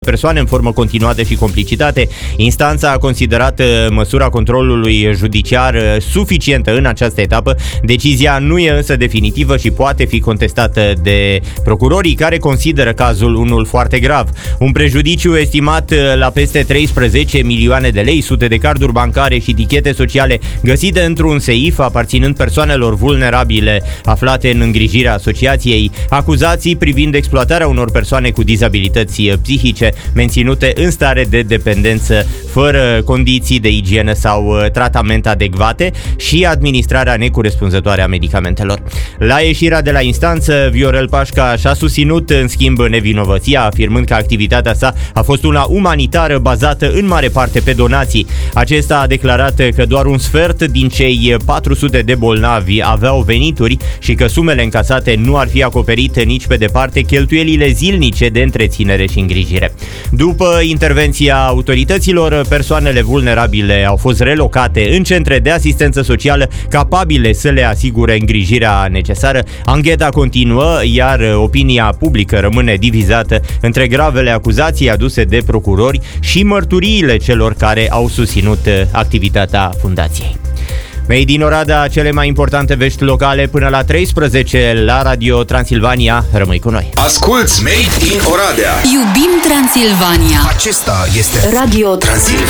persoane în formă continuată și complicitate. Instanța a considerat măsura controlului judiciar suficientă în această etapă. Decizia nu e însă definitivă și poate fi contestată de procurorii care consideră cazul unul foarte grav. Un prejudiciu estimat la peste 13 milioane de lei, sute de carduri bancare și tichete sociale găsite într-un seif aparținând persoanelor vulnerabile aflate în îngrijirea asociației, acuzații privind exploatarea unor persoane cu dizabilități psihice menținute în stare de dependență fără condiții de igienă sau tratament adecvate și administrarea necorespunzătoare a medicamentelor. La ieșirea de la instanță, Viorel Pașca și-a susținut în schimb nevinovăția, afirmând că activitatea sa a fost una umanitară bazată în mare parte pe donații. Acesta a declarat că doar un sfert din cei 400 de bolnavi aveau venituri și că sumele încasate nu ar fi acoperite nici pe departe cheltuielile zilnice de întreținere și îngrijire. După intervenția autorităților, persoanele vulnerabile au fost relocate în centre de asistență socială capabile să le asigure îngrijirea necesară. Ancheta continuă, iar opinia publică rămâne divizată între gravele acuzații aduse de procurori și mărturiile celor care au susținut activitatea fundației. Made din Oradea, cele mai importante vești locale până la 13 la Radio Transilvania. Rămâi cu noi! Asculți Made in Oradea! Iubim Transilvania! Acesta este Radio Transilvania.